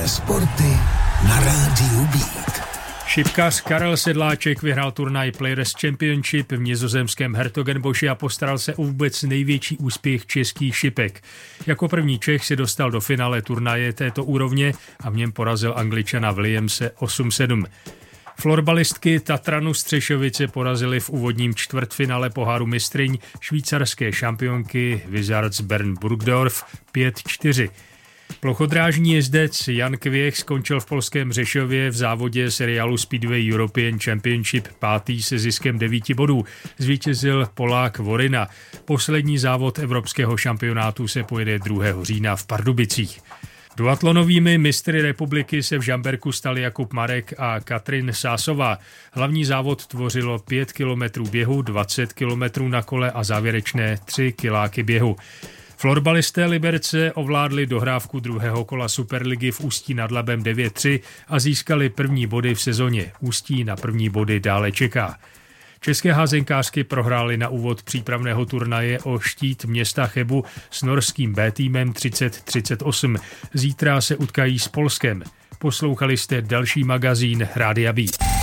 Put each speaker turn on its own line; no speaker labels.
Sporty na rádiu Beat.
Šipkař Karel Sedláček vyhrál turnaj Players Championship v nizozemském Hertogenboši a postaral se o vůbec největší úspěch českých šipek. Jako první Čech se dostal do finále turnaje této úrovně a v něm porazil Angličana Williamse 8-7. Florbalistky Tatranu Střešovice porazili v úvodním čtvrtfinále poháru mistryň švýcarské šampionky Wizards Bern Burgdorf 5-4. Plochodrážní jezdec Jan Kvěch skončil v polském Řešově v závodě seriálu Speedway European Championship 5. se ziskem 9 bodů. Zvítězil Polák Vorina. Poslední závod evropského šampionátu se pojede 2. října v Pardubicích. Duatlonovými mistry republiky se v Žamberku stali Jakub Marek a Katrin Sásová. Hlavní závod tvořilo 5 kilometrů běhu, 20 kilometrů na kole a závěrečné 3 kiláky běhu. Florbalisté Liberce ovládli dohrávku druhého kola Superligy v Ústí nad Labem 9-3 a získali první body v sezóně. Ústí na první body dále čeká. České házenkářky prohrály na úvod přípravného turnaje o štít města Chebu s norským B týmem 30-38. Zítra se utkají s Polskem. Poslouchali jste další magazín Rádia Beat.